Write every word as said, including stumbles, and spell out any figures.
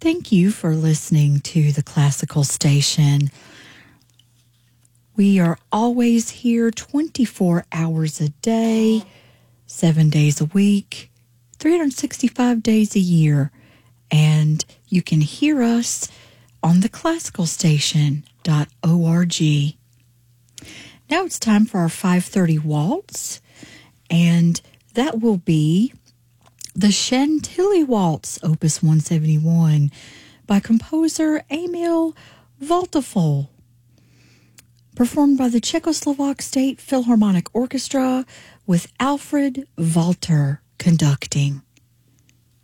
Thank you for listening to the Classical Station. We are always here twenty-four hours a day, seven days a week, three hundred sixty-five days a year. And you can hear us on the classical station dot org. Now it's time for our five thirty waltz, and that will be the Chantilly Waltz, Opus one seventy-one, by composer Emil Waldteufel, performed by the Czechoslovak State Philharmonic Orchestra with Alfred Walter conducting.